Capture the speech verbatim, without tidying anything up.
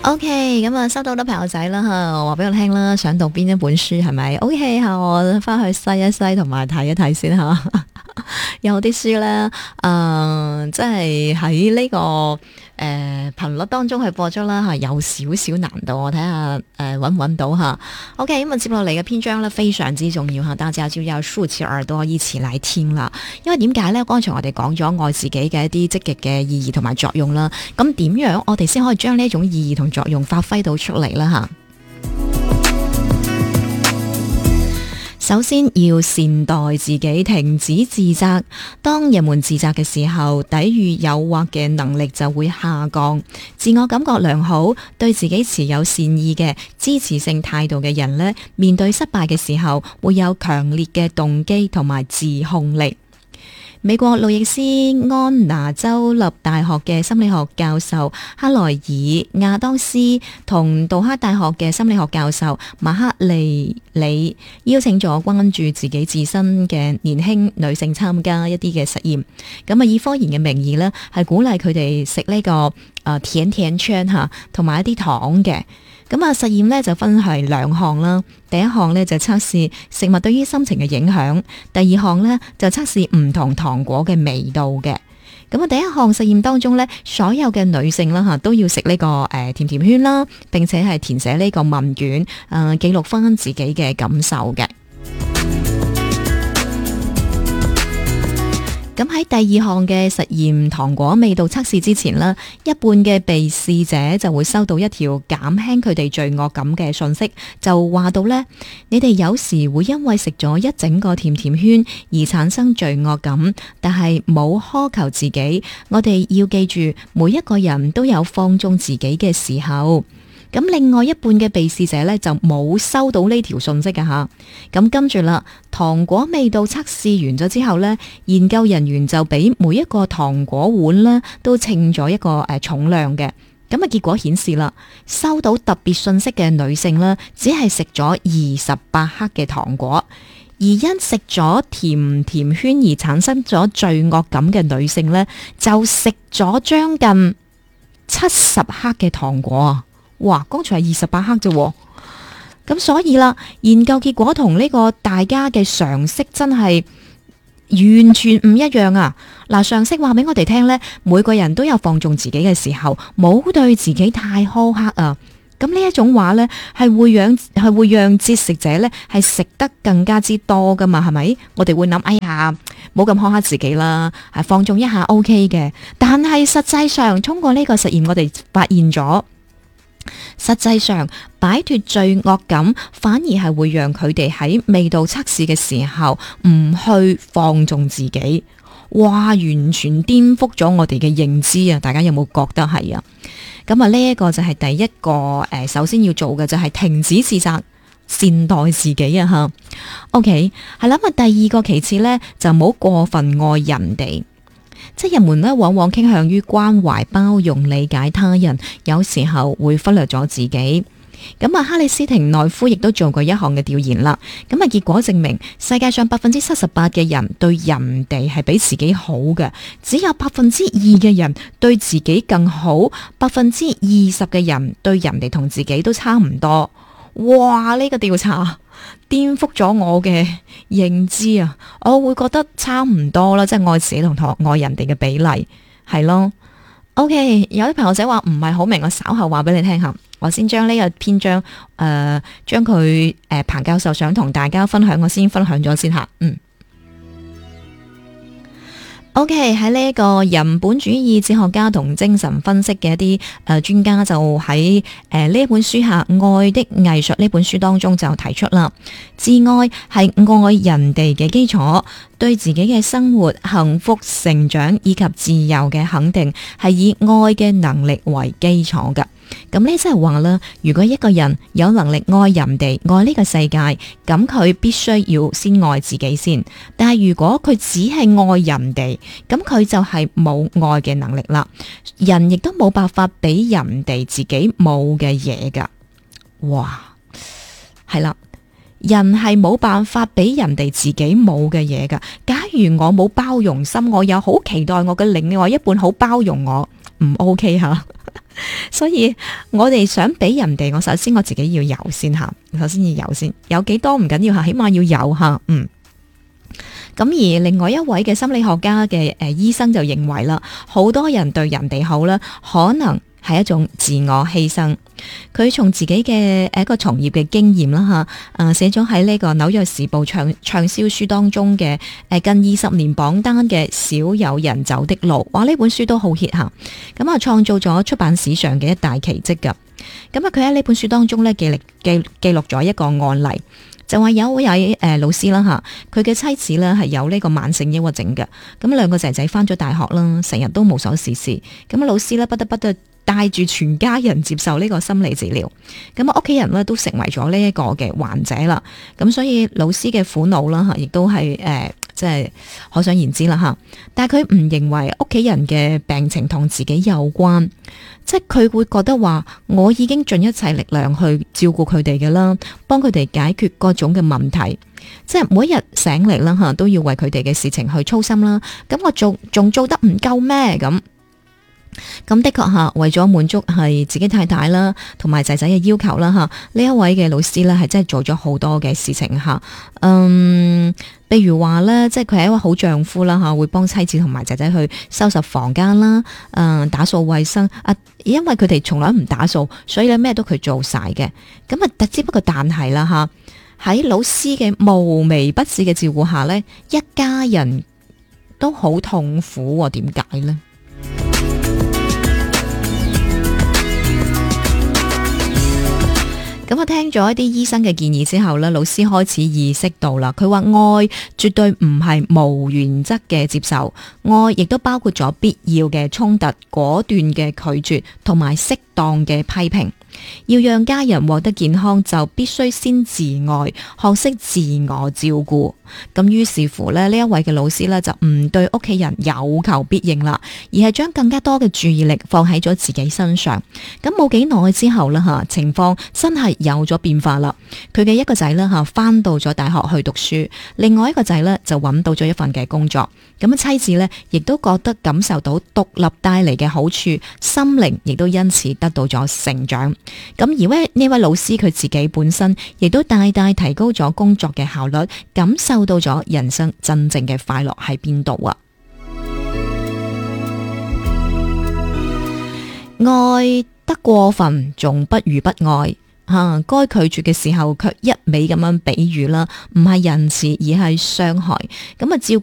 OK，咁啊收到好多朋友仔啦吓，話俾我聽啦，想讀邊一本書係咪 ？OK 吓，我翻去篩一篩同埋睇一睇先吓。有啲書咧，誒、呃，即係喺呢個誒頻率當中去播出啦吓，有少少難度，我睇下誒搵唔搵到吓。OK，咁啊接落嚟嘅篇章咧非常之重要吓，大家就要豎起耳朵一起來聽啦。因為點解咧？剛才我哋講咗愛自己嘅一啲積極嘅意義同埋作用啦，咁點樣我哋先可以將呢一種意義同作用發揮到出嚟啦吓？首先要善待自己，停止自責。當人們自責嘅時候，抵禦誘惑嘅能力就會下降。自我感覺良好，對自己持有善意嘅支持性態度嘅人呢，面對失敗嘅時候，會有強烈嘅動機同埋自控力。美國路易斯安那州立大學嘅心理學教授克萊爾亞當斯同杜克大學嘅心理學教授馬克利里邀請咗關注自己自身嘅年輕女性參加一啲嘅實驗，咁啊以科研嘅名義呢，係鼓勵佢哋食呢個誒甜甜圈吓，同埋一啲糖嘅。咁啊，實驗咧就分係兩項啦。第一項咧就測試食物對於心情嘅影響，第二項咧就測試唔同糖果嘅味道嘅。咁啊，第一項實驗當中咧，所有嘅女性啦吓都要食呢個誒甜甜圈啦，並且係填寫呢個問卷，誒記錄翻自己嘅感受嘅。咁喺第二項嘅實驗糖果味道測試之前呢，一半嘅被試者就會收到一條減輕佢哋罪惡感嘅訊息，就話到呢：「你哋有時會因為食咗一整個甜甜圈而產生罪惡感，但係冇苛求自己。我哋要記住，每一個人都有放縱自己嘅時候。」咁另外一半嘅被試者咧就冇收到呢條信息㗎吓，咁跟住啦，糖果味道測試完咗之後咧，研究人員就俾每一個糖果碗咧都稱咗一個誒重量嘅，咁啊結果顯示啦，收到特別信息嘅女性咧，只係食咗二十八克嘅糖果，而因食咗甜甜圈而產生咗罪惡感嘅女性咧，就食咗將近七十克嘅糖果啊！哇，剛才係二十八克啫，咁所以啦，研究結果同呢個大家嘅常識真係完全唔一樣啊！嗱，常識話俾我哋聽呢，每個人都有放縱自己嘅時候，冇對自己太苛刻啊！咁呢一種話呢，係會讓係會讓節食者呢係食得更加之多噶嘛？係咪？我哋會諗，哎呀，冇咁苛刻自己啦，係放縱一下 OK 嘅。但係實際上，通過呢個實驗，我哋發現咗。實際上，擺脫罪惡感反而係會讓佢哋喺味道測試嘅時候唔去放縱自己。哇，完全顛覆咗我哋嘅認知啊！大家有冇覺得係啊？咁啊，呢一個就係第一個誒，首先要做嘅就係停止自責，善待自己啊！吓，OK，係啦。咁啊，第二個其次呢，就唔好過分愛人哋。即係人們咧，往往傾向於關懷、包容、理解他人，有時候會忽略咗自己。咁啊，哈里斯廷內夫亦都做過一項嘅調研啦。咁啊，結果證明世界上百分之七十八嘅人對人哋係比自己好嘅，只有百分之二嘅人對自己更好，百分之二十嘅人對人哋同自己都差唔多。哇！呢個調查顛覆咗我嘅認知啊！我會覺得差唔多啦，即係愛自己同愛人哋嘅比例係咯。OK，有啲朋友仔話唔係好明，我稍後話俾你聽下。我先將呢個篇章誒，將佢誒彭教授想同大家分享，我先分享咗先吓。嗯。OK， 喺呢一個人本主義哲學家同精神分析嘅一啲誒專家就喺誒呢本書下《愛的藝術》呢本書當中就提出啦，自愛係愛人哋嘅基礎，對自己嘅生活、幸福、成長以及自由嘅肯定係以愛嘅能力為基礎㗎。咁呢即係話啦，如果一個人有能力愛人哋、愛呢個世界，咁佢必須要先愛自己先。但係如果佢只係愛人哋，咁佢就係冇愛嘅能力啦。人亦都冇辦法俾人哋自己冇嘅嘢噶。哇，係啦，人係冇辦法俾人哋自己冇嘅嘢噶。假如我冇包容心，我有好期待我嘅另外一半好包容我，唔 OK 吓。 所以我哋想俾人哋，我首先我自己要有先吓，首先要有先，有幾多唔緊要吓，起碼要有吓，嗯。咁而另外一位嘅心理學家嘅誒醫生就認為啦，好多人對人哋好啦，可能係一種自我犧牲。佢從自己嘅誒一個從業嘅經驗啦吓，誒寫咗喺呢個紐約時報暢暢銷書當中嘅誒近二十年榜單嘅少有人走的路，哇！呢本書都好 hit 吓，咁啊創造咗出版史上嘅一大奇蹟噶。咁啊佢喺呢本書當中咧記錄記記錄咗一個案例。就話有位誒老師啦吓，佢嘅妻子咧係有呢個慢性抑鬱症嘅，咁兩個仔仔返咗大學啦，成日都無所事事，咁老師咧不得不得帶住全家人接受呢個心理治療，咁啊屋企人咧都成為咗呢一個嘅患者啦，咁所以老師嘅苦惱啦吓，亦都係誒即係可想而知啦吓，但係佢唔認為屋企人嘅病情同自己有關。即係佢會覺得話，我已經盡一切力量去照顧佢哋嘅啦，幫佢哋解決各種嘅問題。即係每一日醒嚟啦吓，都要為佢哋嘅事情去操心啦。咁我仲仲做得唔夠咩？咁咁的確吓，為咗滿足係自己太太啦，同埋仔仔嘅要求啦吓，呢一位嘅老師咧係真係做咗好多嘅事情吓。嗯，譬如話咧，即係佢係一位好丈夫啦吓，會幫妻子同埋仔仔去收拾房間啦，嗯，打掃衛生啊。因為佢哋從來唔打掃，所以咧咩都佢做晒嘅。咁啊，只不過但係啦吓，喺老師嘅無微不至嘅照顧下咧，一家人都好痛苦。點解咧？咁我聽咗一啲醫生嘅建議之後咧，老師開始意識到啦。佢話愛絕對唔係無原則嘅接受，愛亦都包括咗必要嘅衝突、果斷嘅拒絕同埋適當嘅批評。要讓家人獲得健康，就必須先自愛，學識自我照顧。咁於是乎咧，呢一位嘅老師咧就唔對屋企人有求必應啦，而係將更加多嘅注意力放喺咗自己身上。咁冇幾耐之後啦吓，情況真係有咗變化啦。佢嘅一個仔咧吓翻到咗大學去讀書，另外一個仔咧就揾到咗一份嘅工作。咁妻子咧亦都覺得感受到獨立帶嚟嘅好處，心靈亦都因此得到咗成長。咁而位呢位老師佢自己本身亦都大大提高咗工作嘅效率，感受到咗人生真正嘅快樂喺邊度啊！愛得過分，仲不如不愛。吓，該拒絕嘅時候卻一味咁樣比喻啦，唔係仁慈而係傷害。咁啊，照顧